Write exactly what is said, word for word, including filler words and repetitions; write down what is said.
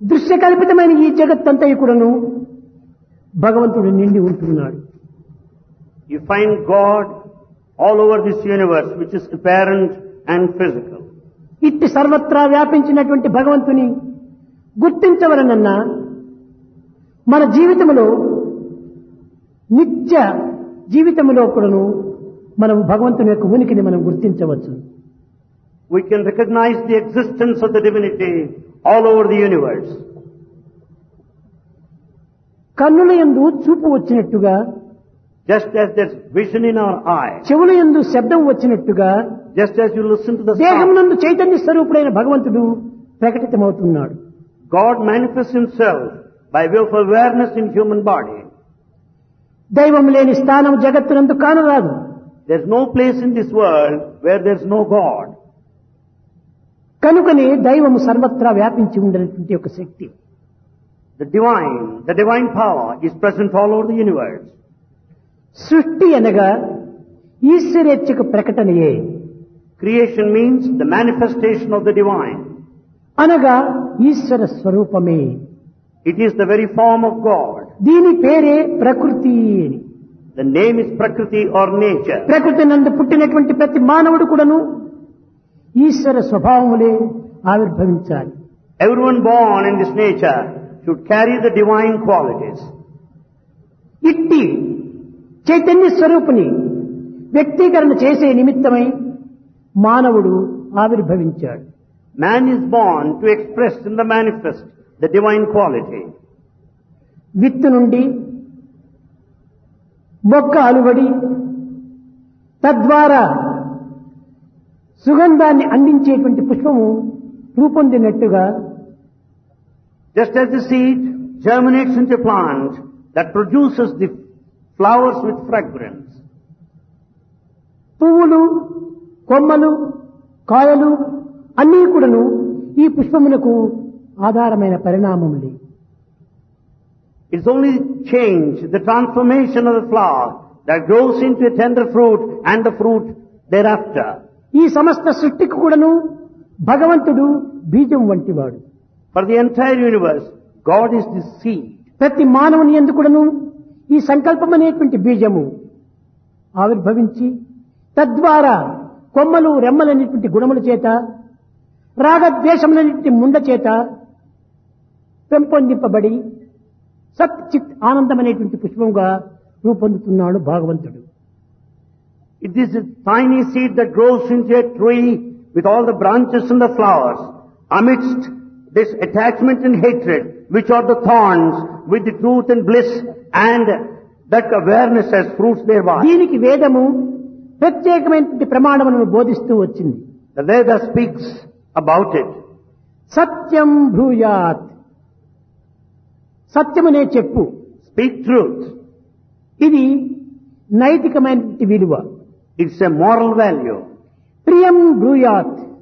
దృశ్యకల్పితమైన ఈ జగత్తంతా కూడాను భగవంతుడు నిండి ఉంటున్నాడు. You find God all over this universe, which is apparent and physical. ఇట్టి సర్వత్రా వ్యాపించినటువంటి భగవంతుని గుర్తించవలనన్నా మన జీవితంలో నిత్య జీవితంలో కూడాను మనం భగవంతుని యొక్క ఉనికిని మనం గుర్తించవచ్చు. We can recognize the existence of the divinity all over the universe. కన్నుల యందు చూపు వచ్చినట్టుగా, just as there's vision in our eye, చెవుల యందు శబ్దం వచ్చినట్టుగా, just as you listen to the sound, దేహమునందు చైతన్య స్వరూపుడైన భగవంతుడు ప్రకటితమవుతున్నాడు. God manifests himself by way of awareness in human body. దైవం లేని స్థానం జగత్తునందు కానరాదు. There's no place in this world where there's no God. కనుకనే దైవము సర్వత్రా వ్యాపించి ఉండేటువంటి ఒక శక్తి. The divine, the divine power is present all over the universe. సృష్టి అనగా ఈశ్వరేచ్ఛకు ప్రకటనయే. Creation means the manifestation of the divine. అనగా ఈశ్వర స్వరూపమే. It is the very form of God. దీని పేరే ప్రకృతి. The name is Prakriti or nature. ప్రకృతి నందు పుట్టినటువంటి ప్రతి మానవుడు కూడాను ఈశ్వర స్వభావములే ఆవిర్భవించాలి. Everyone born in this nature should carry the divine qualities. ఇట్టి చైతన్య స్వరూపుని వ్యక్తీకరణ చేసే నిమిత్తమై మానవుడు ఆవిర్భవించాడు. Man is born to express in the manifest the divine quality. విత్తు నుండి మొక్క అలువడి తద్వారా సుగంధాన్ని అందించేటువంటి పుష్పము రూపొందినట్టుగా, just as the seed germinates into a plant that produces the flowers with fragrance, పువ్వులు, కొమ్మలు, కాయలు అన్నీ కూడాను ఈ పుష్పమునకు ఆధారమైన పరిణామములే. it's only change, the transformation of the flower that grows into a tender fruit and the fruit thereafter. ఈ సమస్త సృష్టికి కూడాను భగవంతుడు బీజం వంటివాడు. For the entire universe, God is the seed. ప్రతి మానవుని యందు కూడాను ఈ సంకల్పం అనేటువంటి బీజము ఆవిర్భవించి తద్వారా కొమ్మలు రెమ్మలనేటువంటి గుణముల చేత, రాగద్వేషములనేటువంటి ముండ చేత పెంపొందింపబడి సత్ చిత్ ఆనందం అనేటువంటి పుష్పంగా రూపొందుతున్నాడు భగవంతుడు. It is a tiny seed that grows into a tree with all the branches and the flowers. Amidst this attachment and hatred, which are the thorns, with the truth and bliss and that awareness as fruits thereby. దీనికి వేదము ప్రత్యేకమైనటువంటి ప్రమాణములను బోధిస్తూ వచ్చింది. The Veda speaks about it. సత్యం భూయాత్, సత్యమునే చెప్పు. Speak truth. ఇది నైతికమైనటువంటి విలువ. It's a moral value. ప్రియం భూయాత్,